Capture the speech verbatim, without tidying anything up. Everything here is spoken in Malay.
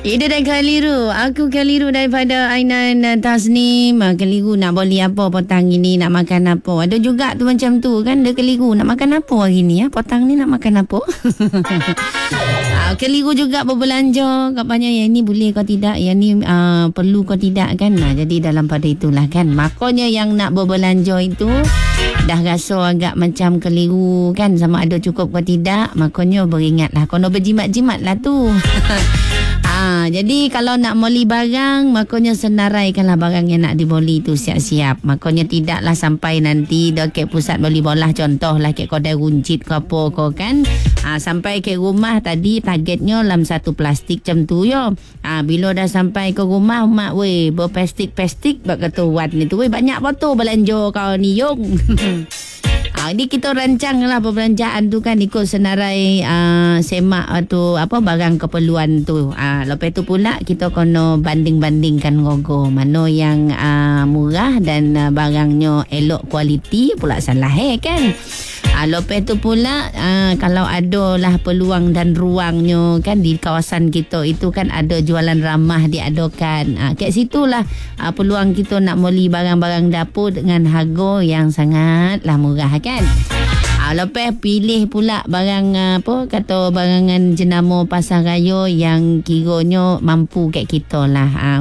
Ida dan keliru. Aku keliru daripada Ainan Tasnim. Keliru nak beli apa petang ini, nak makan apa. Ada juga tu macam tu kan. Dia keliru nak makan apa hari ni ya. Petang ni nak makan apa. Keliru juga berbelanja. Katanya yang ni boleh kau tidak, yang ni uh, perlu kau tidak kan. Nah, jadi dalam pada itulah kan. Makanya yang nak berbelanja itu dah rasa agak macam keliru kan, sama ada cukup kau tidak. Makanya beringatlah, kau nak berjimat-jimat lah tu. Ha, jadi kalau nak beli barang, makanya senaraikanlah barang yang nak dibeli tu siap-siap. Makanya tidaklah sampai nanti dekat pusat beli bola, contohlah kat kedai runcit ke apa kau kan. Ha, sampai ke rumah tadi targetnya dalam satu plastik macam tu yo. Ha, bila dah sampai ke rumah, mak weh berplastik-plastik bak kata wat ni tu weh banyak betul belanja kau ni yung. Ha, jadi kita rancang lah perbelanjaan tu kan ikut senarai uh, semak tu apa barang keperluan tu. Ha, lepas tu pula kita kena banding-bandingkan gogo mana yang uh, murah dan uh, barangnya elok kualiti pula salah eh kan. Ha, lepas tu pula uh, kalau ada lah peluang dan ruangnya kan di kawasan kita itu kan ada jualan ramah diadakan. Ha, kat situlah uh, peluang kita nak beli barang-barang dapur dengan harga yang sangatlah murah kan. Ha, lepas pilih pula barang uh, apa kata barangan jenama pasar raya yang kiranya mampu kat kita lah. Ha,